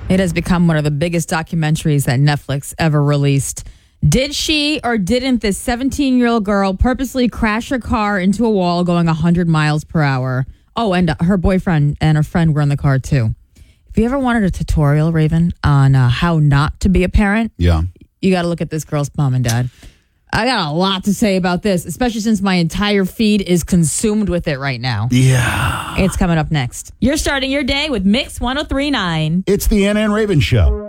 It has become one of the biggest documentaries that Netflix ever released. Did she or didn't this 17-year-old girl purposely crash her car into a wall going 100 miles per hour? Oh, and her boyfriend and her friend were in the car, too. If you ever wanted a tutorial, Raven, on how not to be a parent, yeah, you got to look at this girl's mom and dad. I got a lot to say about this, especially since my entire feed is consumed with it right now. Yeah. It's coming up next. You're starting your day with Mix 103.9. It's the Ann and Raven Show.